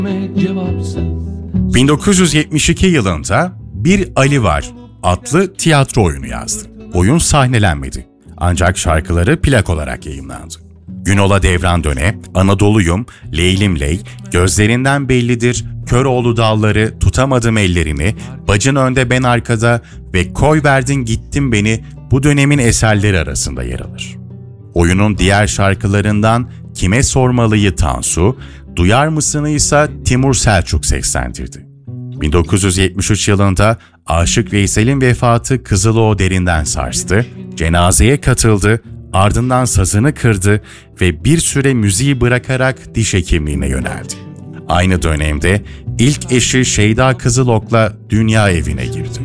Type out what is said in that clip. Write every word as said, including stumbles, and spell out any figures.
bin dokuz yüz yetmiş iki yılında Bir Ali Var adlı tiyatro oyunu yazdı. Oyun sahnelenmedi. Ancak şarkıları plak olarak yayımlandı. Günola Devran Döne, Anadolu'yum, Leylim Ley, Gözlerinden Bellidir, Köroğlu Dalları, Tutamadım Ellerini, Bacın Önde Ben Arkada ve Koy Verdin Gittin Beni bu dönemin eserleri arasında yer alır. Oyunun diğer şarkılarından Kime Sormalıyı Tansu, Duyar Mısın'ı ise Timur Selçuk seslendirdi. bin dokuz yüz yetmiş üç yılında Aşık Veysel'in vefatı Kızıloğlu derinden sarstı, cenazeye katıldı, ardından sazını kırdı ve bir süre müziği bırakarak diş hekimliğine yöneldi. Aynı dönemde ilk eşi Şeyda Kızılok'la dünya evine girdi.